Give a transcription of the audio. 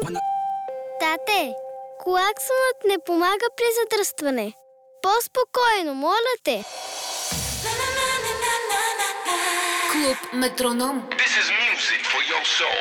Тате, клаксонът не помага при задръстване. По-спокойно, моля те. Клуб Метроном. This is music for your soul.